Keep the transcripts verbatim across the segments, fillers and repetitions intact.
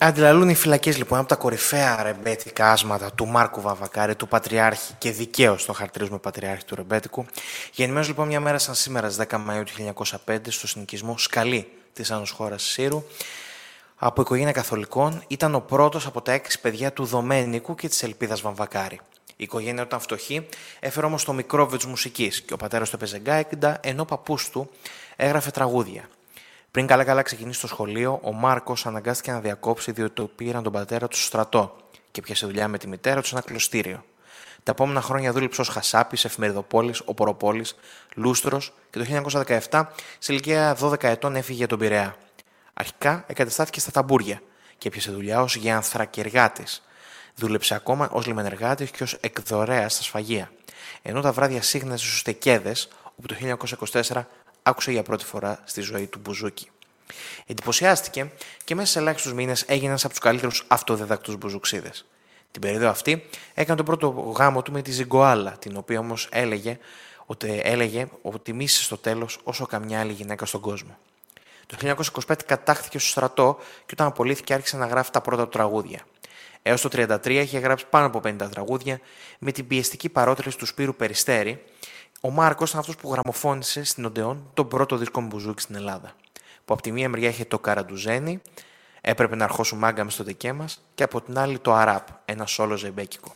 Αντιλαλούν οι φυλακές λοιπόν από τα κορυφαία ρεμπέτικα άσματα του Μάρκου Βαβακάρη, του Πατριάρχη, και δικαίως τον χαρακτηρίζουμε Πατριάρχη του ρεμπέτικου. Γεννημένος λοιπόν μια μέρα σαν σήμερα, στις δέκα Μαΐου του χίλια εννιακόσια πέντε, στο συνοικισμό Σκαλή της Άνω χώρας Σύρου, από οικογένεια καθολικών, ήταν ο πρώτος από τα έξι παιδιά του Δομένικου και της Ελπίδας Βαμβακάρη. Η οικογένεια ήταν φτωχή, έφερε όμως το μικρόβιο της μουσικής και ο πατέρας του έπαιζε γκάιντα, ενώ ο παππούς του έγραφε τραγούδια. Πριν καλά-καλά ξεκινήσει το σχολείο, ο Μάρκος αναγκάστηκε να διακόψει διότι το πήραν τον πατέρα του στο στρατό και πιάσε δουλειά με τη μητέρα του σε ένα κλωστήριο. Τα επόμενα χρόνια δούλεψε ως χασάπης, εφημεριδοπόλης, οποροπόλης, λούστρος και το χίλια εννιακόσια δεκαεπτά, σε ηλικία δώδεκα ετών, έφυγε για τον Πειραιά. Αρχικά εγκαταστάθηκε στα ταμπούρια και έπιασε δουλειά ως γιανθρακεργάτης. Δούλεψε ακόμα ως λιμενεργάτης και ως εκδορέας στα σφαγεία. Ενώ τα βράδια σύγχναζε στους Τεκέδες, όπου το χίλια εννιακόσια είκοσι τέσσερα άκουσε για πρώτη φορά στη ζωή του μπουζούκι. Εντυπωσιάστηκε και μέσα σε ελάχιστους μήνες έγινε ένας από τους καλύτερους αυτοδίδακτους μπουζουξίδες. Την περίοδο αυτή έκανε τον πρώτο γάμο του με τη Ζιγκοάλα, την οποία όμως έλεγε ότι, έλεγε ότι μίσησε στο τέλος όσο καμιά άλλη γυναίκα στον κόσμο. Το χίλια εννιακόσια είκοσι πέντε κατάχθηκε στο στρατό και όταν απολύθηκε άρχισε να γράφει τα πρώτα του τραγούδια. Έως το χίλια εννιακόσια τριάντα τρία είχε γράψει πάνω από πενήντα τραγούδια με την πιεστική παρότρινση του Σπύρου Περιστέρη. Ο Μάρκος ήταν αυτός που γραμμοφώνησε στην Οντεόν τον πρώτο δίσκο μπουζούκι στην Ελλάδα. Που από τη μία μεριά είχε το Καραντουζένι, έπρεπε να αρχώσουν μάγκα μες στο δεκέ μας, και από την άλλη το Αράπ, ένα σόλο ζεμπέκικο.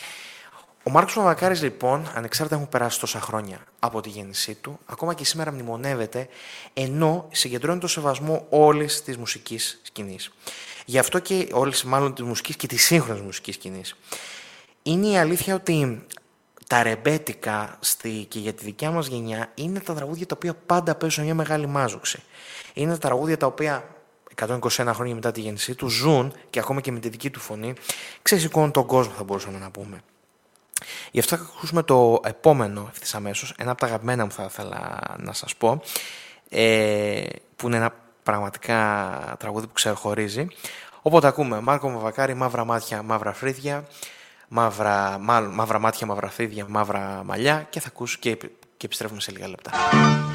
Ο Μάρκος Βαβακάρης, λοιπόν, ανεξάρτητα έχουν περάσει τόσα χρόνια από τη γέννησή του, ακόμα και σήμερα μνημονεύεται, ενώ συγκεντρώνει το σεβασμό όλης της μουσικής σκηνής. Γι' αυτό και όλης, μάλλον, της μουσικής και της σύγχρονης μουσικής σκηνής. Είναι η αλήθεια ότι τα ρεμπέτικα στη, και για τη δικιά μας γενιά είναι τα τραγούδια τα οποία πάντα παίζουν μια μεγάλη μάζοξη. Είναι τα τραγούδια τα οποία εκατόν είκοσι ένα χρόνια μετά τη γέννησή του ζουν και ακόμα και με τη δική του φωνή ξεσηκώνουν τον κόσμο, θα μπορούσαμε να πούμε. Γι' αυτό θα ακούσουμε το επόμενο ευθύς αμέσως, ένα από τα αγαπημένα μου θα ήθελα να σας πω, ε, που είναι ένα πραγματικά τραγούδι που ξεχωρίζει. Οπότε ακούμε Μάρκο Βαβακάρη, μαύρα μάτια, μαύρα φρύδια, μαύρα, μαύρα μάτια, μαύρα φρύδια, μαύρα μαλλιά, και θα ακούσω και, και επιστρέφουμε σε λίγα λεπτά.